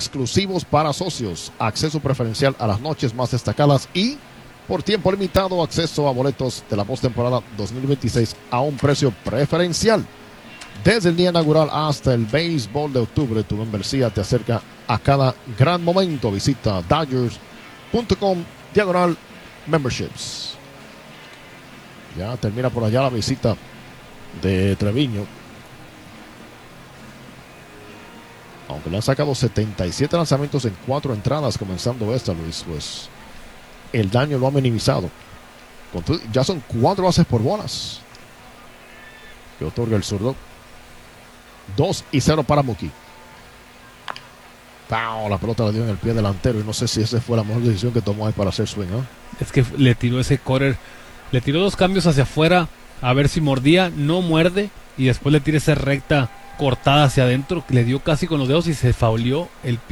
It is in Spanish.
exclusivos para socios, acceso preferencial a las noches más destacadas y, por tiempo limitado, acceso a boletos de la postemporada 2026 a un precio preferencial. Desde el día inaugural hasta el béisbol de octubre, tu membresía te acerca a cada gran momento. Visita Dodgers.com/memberships. Ya termina por allá la visita de Treviño. Aunque le han sacado 77 lanzamientos en 4 entradas comenzando esta, Luis, pues el daño lo ha minimizado. Ya son 4 bases por bolas que otorga el zurdo. 2-0 para Mookie. La pelota la dio en el pie delantero y no sé si esa fue la mejor decisión que tomó ahí para hacer swing, ¿no? Es que le tiró ese corner, le tiró 2 cambios hacia afuera a ver si mordía, no muerde, y después le tira esa recta cortada hacia adentro, que le dio casi con los dedos y se fauleó el pie